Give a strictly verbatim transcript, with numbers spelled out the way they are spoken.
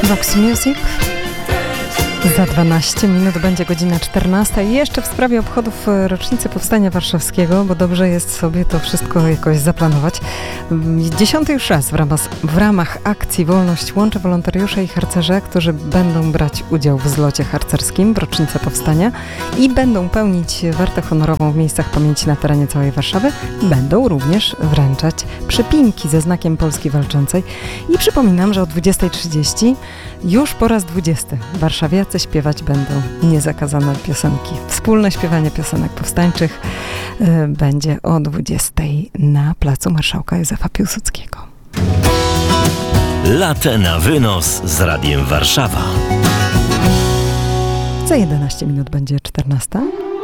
Roxy Music. Za dwanaście minut będzie godzina czternasta i jeszcze w sprawie obchodów rocznicy Powstania Warszawskiego, bo dobrze jest sobie to wszystko jakoś zaplanować. Dziesiąty już raz w ramach, w ramach akcji Wolność łączy wolontariusze i harcerze, którzy będą brać udział w zlocie harcerskim w rocznicę Powstania i będą pełnić wartę honorową w miejscach pamięci na terenie całej Warszawy. Będą również wręczać przypinki ze znakiem Polski Walczącej. I przypominam, że o dwudziestej trzydzieści już po raz dwudziesty warszawiacy śpiewać będą niezakazane piosenki. Wspólne śpiewanie piosenek powstańczych y, będzie o dwudziestej na placu Marszałka Józefa Piłsudskiego. Latę na wynos z Radiem Warszawa. Za jedenaście minut będzie czternasta.